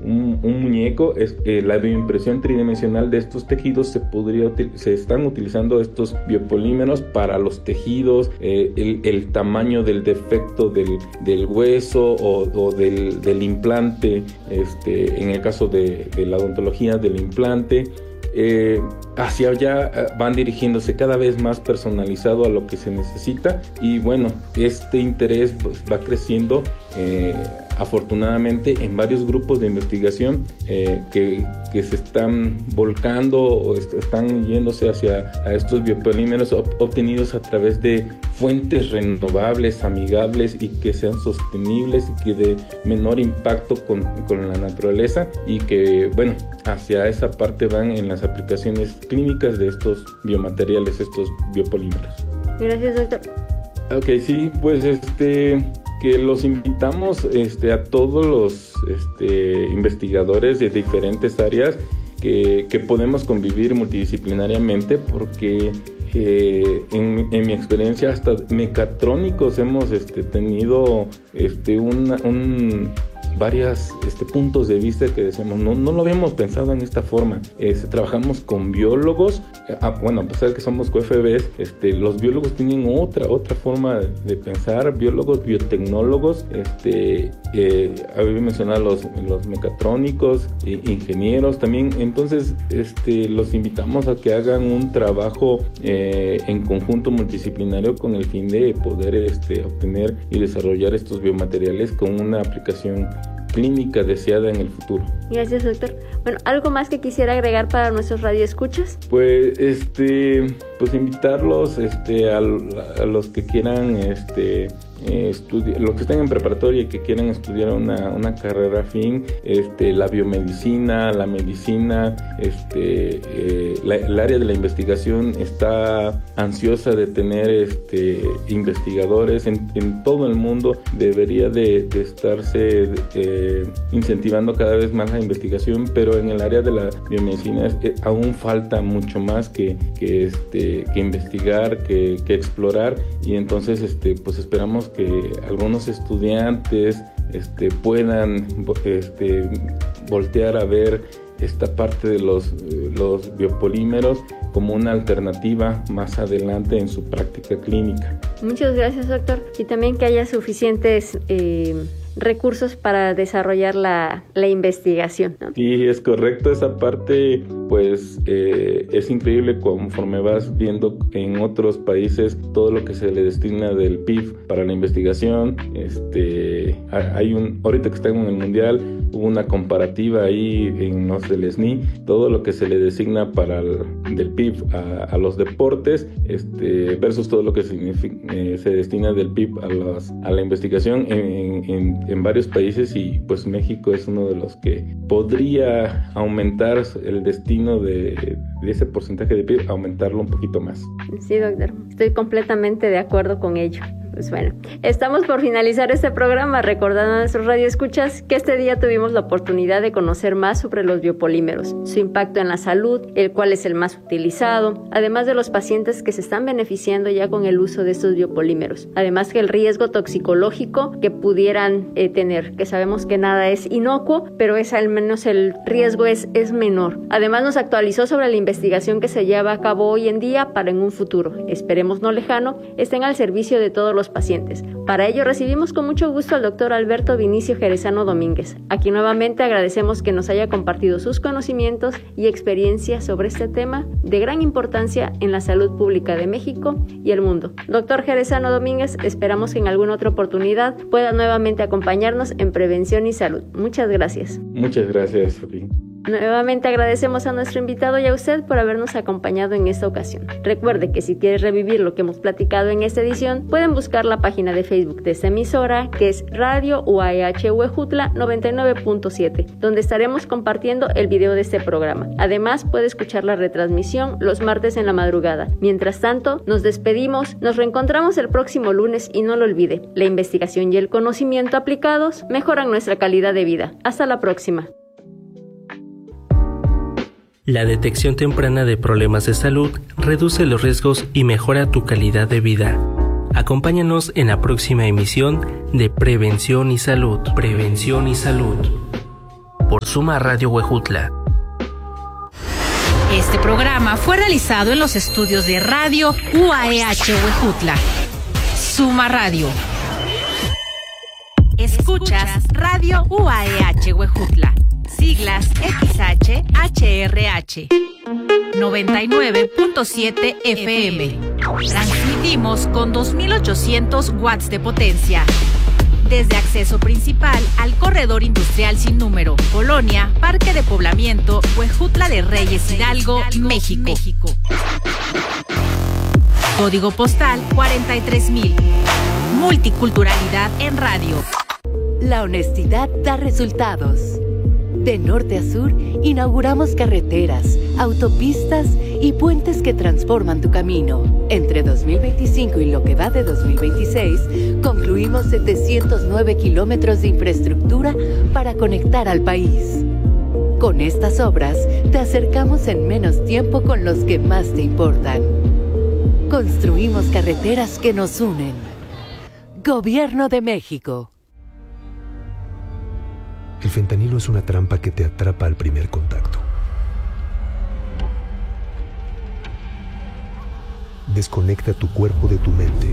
un muñeco, la bioimpresión tridimensional de estos tejidos se están utilizando estos biopolímeros para los tejidos, el tamaño del defecto del hueso o del implante, en el caso de la odontología del implante. Hacia allá van dirigiéndose cada vez más personalizado a lo que se necesita, y bueno, este interés pues va creciendo afortunadamente en varios grupos de investigación que se están volcando o están yéndose a estos biopolímeros obtenidos a través de fuentes renovables, amigables y que sean sostenibles y que de menor impacto con la naturaleza, y que bueno, hacia esa parte van en las aplicaciones clínicas de estos biomateriales, estos biopolímeros. Gracias, doctor. Ok, sí, pues que los invitamos a todos los investigadores de diferentes áreas que podemos convivir multidisciplinariamente, porque en mi experiencia hasta mecatrónicos hemos tenido varios puntos de vista que decíamos, no lo habíamos pensado en esta forma. Trabajamos con biólogos, bueno, a pesar de que somos QFBs, los biólogos tienen otra forma de pensar, biólogos, biotecnólogos, había mencionado los mecatrónicos, ingenieros también. Entonces los invitamos a que hagan un trabajo en conjunto multidisciplinario con el fin de poder obtener y desarrollar estos biomateriales con una aplicación clínica deseada en el futuro. Gracias, doctor. Bueno, ¿algo más que quisiera agregar para nuestros radioescuchas? Pues invitarlos a los que quieran los que están en preparatoria y que quieran estudiar una carrera afín, la biomedicina, la medicina, el área de la investigación está ansiosa de tener investigadores en todo el mundo. Debería de estarse incentivando cada vez más la investigación, pero en el área de la biomedicina aún falta mucho más que investigar, que explorar, y entonces pues esperamos que algunos estudiantes puedan voltear a ver esta parte de los biopolímeros como una alternativa más adelante en su práctica clínica. Muchas gracias, doctor. Y también que haya suficientes recursos para desarrollar la investigación, ¿no? Sí, es correcto. Esa parte pues es increíble conforme vas viendo en otros países todo lo que se le destina del PIB para la investigación. Ahorita que estamos en el mundial, hubo una comparativa ahí en los del SNI, todo lo que se le designa del PIB a los deportes, versus todo lo que se destina del PIB a la investigación en varios países, y pues México es uno de los que podría aumentar el destino de ese porcentaje de PIB, aumentarlo un poquito más. Sí, doctor, estoy completamente de acuerdo con ello. Pues bueno, estamos por finalizar este programa, recordando a nuestros radioescuchas que este día tuvimos la oportunidad de conocer más sobre los biopolímeros, su impacto en la salud, el cual es el más utilizado, además de los pacientes que se están beneficiando ya con el uso de estos biopolímeros, además que el riesgo toxicológico que pudieran tener, que sabemos que nada es inocuo, pero al menos el riesgo es menor. Además nos actualizó sobre la investigación que se lleva a cabo hoy en día para en un futuro, esperemos no lejano, estén al servicio de todos los pacientes. Para ello recibimos con mucho gusto al doctor Alberto Vinicio Jerezano Domínguez, a quien nuevamente agradecemos que nos haya compartido sus conocimientos y experiencias sobre este tema de gran importancia en la salud pública de México y el mundo. Doctor Jerezano Domínguez, esperamos que en alguna otra oportunidad pueda nuevamente acompañarnos en Prevención y Salud. Muchas gracias. Muchas gracias, Sophie. Nuevamente agradecemos a nuestro invitado y a usted por habernos acompañado en esta ocasión. Recuerde que si quieres revivir lo que hemos platicado en esta edición, pueden buscar la página de Facebook de esta emisora, que es Radio UAEH Huejutla 99.7, donde estaremos compartiendo el video de este programa. Además, puede escuchar la retransmisión los martes en la madrugada. Mientras tanto, nos despedimos, nos reencontramos el próximo lunes y no lo olvide, la investigación y el conocimiento aplicados mejoran nuestra calidad de vida. Hasta la próxima. La detección temprana de problemas de salud reduce los riesgos y mejora tu calidad de vida. Acompáñanos en la próxima emisión de Prevención y Salud. Prevención y Salud. por Suma Radio Huejutla. Este programa fue realizado en los estudios de Radio UAEH Huejutla. Suma Radio. Escuchas Radio UAEH Huejutla. Siglas XHHRH. 99.7 FM. Transmitimos con 2800 watts de potencia. Desde acceso principal al corredor industrial sin número, Colonia, Parque de Poblamiento, Huejutla de Reyes, Hidalgo, México. Código postal 43,000. Multiculturalidad en radio. La honestidad da resultados. De norte a sur, inauguramos carreteras, autopistas y puentes que transforman tu camino. Entre 2025 y lo que va de 2026, concluimos 709 kilómetros de infraestructura para conectar al país. Con estas obras, te acercamos en menos tiempo con los que más te importan. Construimos carreteras que nos unen. Gobierno de México. El fentanilo es una trampa que te atrapa al primer contacto. Desconecta tu cuerpo de tu mente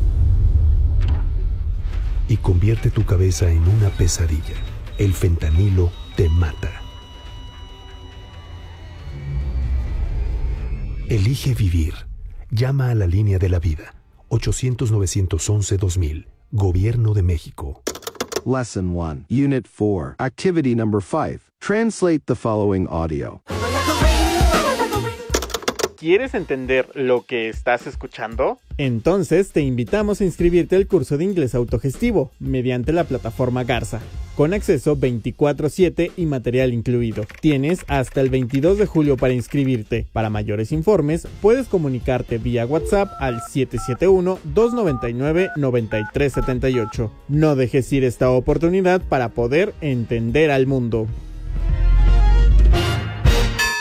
y convierte tu cabeza en una pesadilla. El fentanilo te mata. Elige vivir. Llama a la línea de la vida. 800-911-2000. Gobierno de México. Lesson 1, Unit 4, Activity Number 5. Translate the following audio. ¿Quieres entender lo que estás escuchando? Entonces te invitamos a inscribirte al curso de inglés autogestivo mediante la plataforma Garza, con acceso 24/7 y material incluido. Tienes hasta el 22 de julio para inscribirte. Para mayores informes, puedes comunicarte vía WhatsApp al 771-299-9378. No dejes ir esta oportunidad para poder entender al mundo.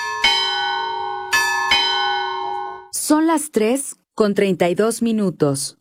Son las 3:32.